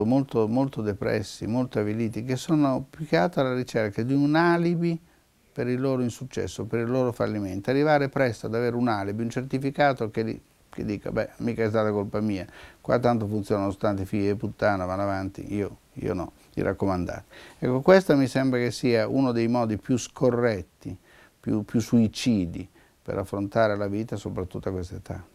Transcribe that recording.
molto, molto depressi, molto avviliti, che sono più che altro alla ricerca di un alibi per il loro insuccesso, per il loro fallimento. Arrivare presto ad avere un alibi, un certificato che dica, beh, mica è stata colpa mia, qua tanto funziona, nonostante figli di puttana, vanno avanti, io no, i raccomandati. Ecco, questo mi sembra che sia uno dei modi più scorretti, più suicidi per affrontare la vita, soprattutto a questa età.